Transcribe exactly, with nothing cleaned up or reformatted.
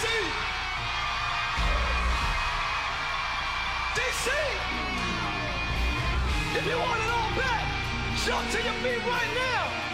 C! D C! If you want it all back, jump to your feet right now!